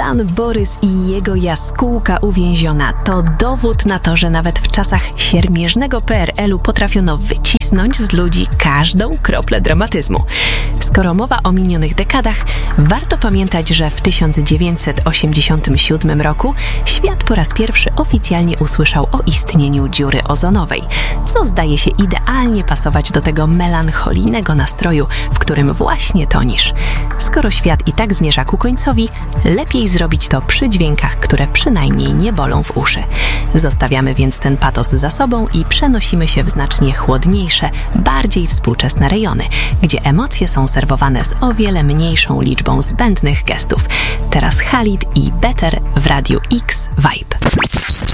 Dan Borys i jego jaskółka uwięziona to dowód na to, że nawet w czasach siermierznego PRL-u potrafiono wycisnąć z ludzi każdą kroplę dramatyzmu. Skoro mowa o minionych dekadach, warto pamiętać, że w 1987 roku świat po raz pierwszy oficjalnie usłyszał o istnieniu dziury ozonowej, co zdaje się idealnie pasować do tego melancholijnego nastroju, w którym właśnie tonisz. Skoro świat i tak zmierza ku końcowi, lepiej zrobić to przy dźwiękach, które przynajmniej nie bolą w uszy. Zostawiamy więc ten patos za sobą i przenosimy się w znacznie chłodniejsze, bardziej współczesne rejony, gdzie emocje są serwowane z o wiele mniejszą liczbą zbędnych gestów. Teraz Khalid i Better w Radiu X Vibe.